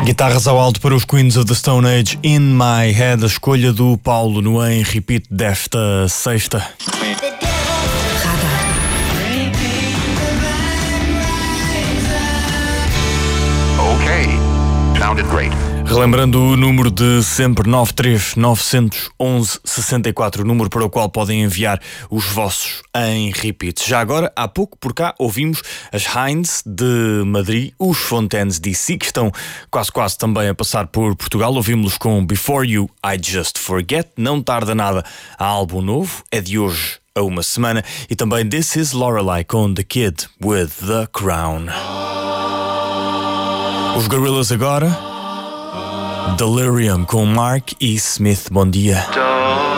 Guitarras ao alto para os Queens of the Stone Age, In My Head, a escolha do Paulo no Em Repeat desta sexta. Okay, sounded great. Relembrando o número de sempre, 93-911-64, o número para o qual podem enviar os vossos em repeat. Já agora, há pouco por cá ouvimos as Heinz de Madrid, os Fontaines DC, que estão quase também a passar por Portugal. Ouvimos-los com Before You, I Just Forget. Não tarda nada, há álbum novo, é de hoje a uma semana. E também This Is Lorelei com The Kid with the Crown. Os Gorillaz agora, Delirium com Mark E. Smith. Bom dia.